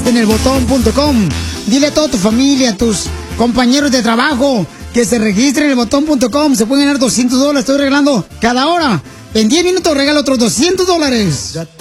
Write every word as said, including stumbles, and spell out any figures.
registraste en el botón punto com. Dile a toda tu familia, a tus compañeros de trabajo, que se registren en el botón punto com. Se pueden ganar doscientos dólares. Estoy regalando cada hora. En diez minutos regalo otros doscientos dólares.